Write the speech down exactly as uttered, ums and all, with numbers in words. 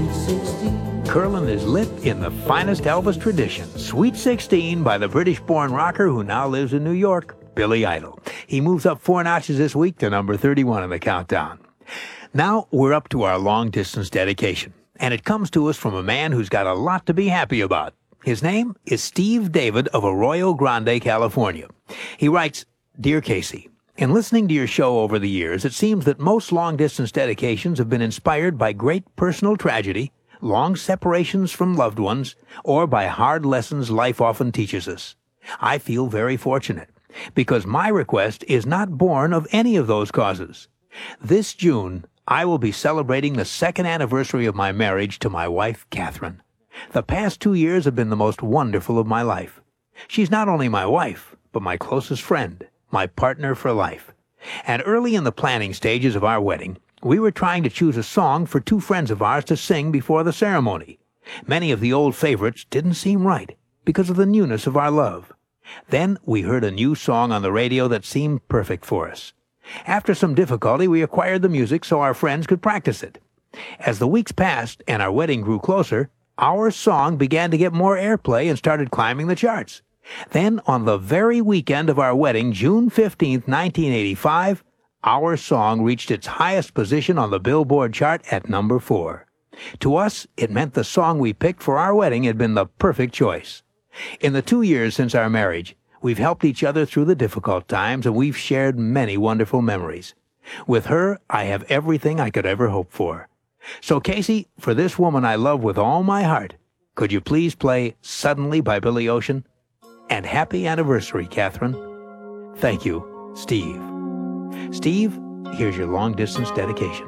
Curlin is lit in the finest Elvis tradition. Sweet sixteen by the British-born rocker who now lives in New York, Billy Idol. He moves up four notches this week to number thirty-one in the countdown. Now we're up to our long-distance dedication, and it comes to us from a man who's got a lot to be happy about. His name is Steve David of Arroyo Grande, California. He writes, "Dear Casey, in listening to your show over the years, it seems that most long-distance dedications have been inspired by great personal tragedy, long separations from loved ones, or by hard lessons life often teaches us. I feel very fortunate, because my request is not born of any of those causes. This June, I will be celebrating the second anniversary of my marriage to my wife, Catherine. The past two years have been the most wonderful of my life. She's not only my wife, but my closest friend, my partner for life. And early in the planning stages of our wedding, we were trying to choose a song for two friends of ours to sing before the ceremony. Many of the old favorites didn't seem right because of the newness of our love. Then we heard a new song on the radio that seemed perfect for us. After some difficulty, we acquired the music so our friends could practice it. As the weeks passed and our wedding grew closer, our song began to get more airplay and started climbing the charts. Then, on the very weekend of our wedding, June fifteenth, nineteen eighty-five, our song reached its highest position on the Billboard chart at number four. To us, it meant the song we picked for our wedding had been the perfect choice. In the two years since our marriage, we've helped each other through the difficult times, and we've shared many wonderful memories. With her, I have everything I could ever hope for. So, Casey, for this woman I love with all my heart, could you please play Suddenly by Billy Ocean? And happy anniversary, Catherine. Thank you, Steve. Steve, here's your long-distance dedication.